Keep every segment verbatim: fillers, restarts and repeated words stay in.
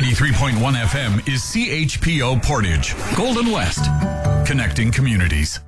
ninety-three point one F M is C H P O Portage, Golden West, connecting communities.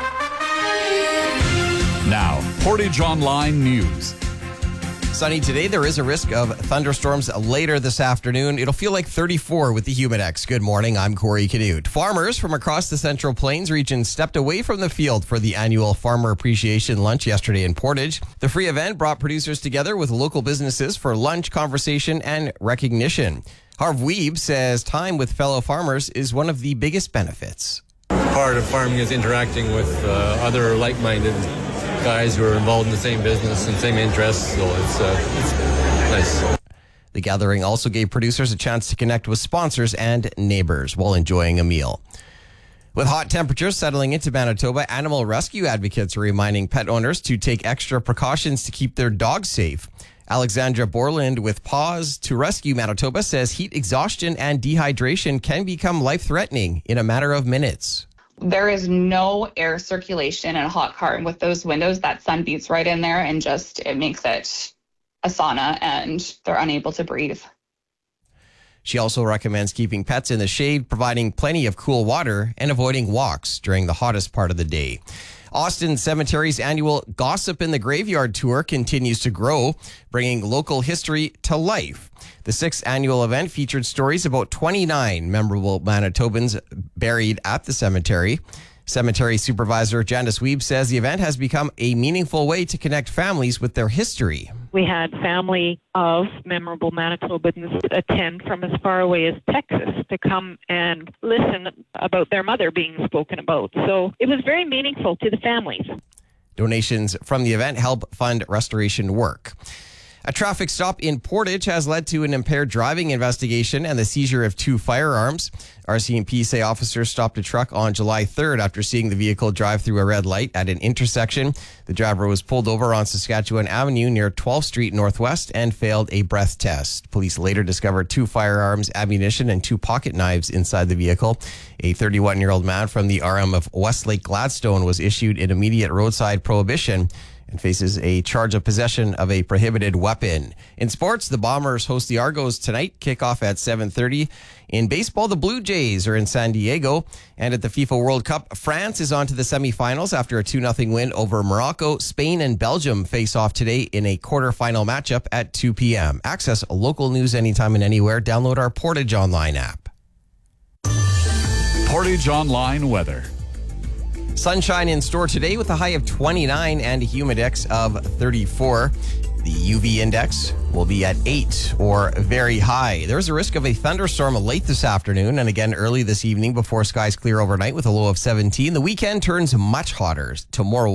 Now, Portage Online News. Sunny today. There is a risk of thunderstorms later this afternoon. It'll feel like thirty-four with the Humidex. Good morning. I'm Corey Canute. Farmers from across the Central Plains region stepped away from the field for the annual Farmer Appreciation Lunch yesterday in Portage. The free event brought producers together with local businesses for lunch, conversation, and recognition. Harv Weeb says time with fellow farmers is one of the biggest benefits. Part of farming is interacting with uh, other like-minded guys who are involved in the same business and same interests, so it's, uh, it's nice. The gathering also gave producers a chance to connect with sponsors and neighbors while enjoying a meal. With hot temperatures settling into Manitoba, animal rescue advocates are reminding pet owners to take extra precautions to keep their dogs safe. Alexandra Borland with Paws to Rescue Manitoba says heat exhaustion and dehydration can become life-threatening in a matter of minutes. There is no air circulation in a hot car, and with those windows, that sun beats right in there and just it makes it a sauna, and they're unable to breathe. She also recommends keeping pets in the shade, providing plenty of cool water, and avoiding walks during the hottest part of the day. Austin Cemetery's annual Gossip in the Graveyard tour continues to grow, bringing local history to life. The sixth annual event featured stories about twenty-nine memorable Manitobans buried at the cemetery. Cemetery Supervisor Janice Weeb says the event has become a meaningful way to connect families with their history. We had family of memorable Manitobans attend from as far away as Texas to come and listen about their mother being spoken about. So it was very meaningful to the families. Donations from the event help fund restoration work. A traffic stop in Portage has led to an impaired driving investigation and the seizure of two firearms. R C M P say officers stopped a truck on July third after seeing the vehicle drive through a red light at an intersection. The driver was pulled over on Saskatchewan Avenue near twelfth Street Northwest and failed a breath test. Police later discovered two firearms, ammunition, and two pocket knives inside the vehicle. A thirty-one-year-old man from the R M of Westlake Gladstone was issued an immediate roadside prohibition and faces a charge of possession of a prohibited weapon. In sports, the Bombers host the Argos tonight, kickoff at seven thirty. In baseball, the Blue Jays are in San Diego. And at the FIFA World Cup, France is on to the semifinals after a two nothing win over Morocco. Spain and Belgium face off today in a quarterfinal matchup at two p.m. Access local news anytime and anywhere. Download our Portage Online app. Portage Online weather. Sunshine in store today with a high of twenty-nine and a humidex of thirty-four. The U V index will be at eight or very high. There's a risk of a thunderstorm late this afternoon and again early this evening before skies clear overnight with a low of seventeen. The weekend turns much hotter tomorrow.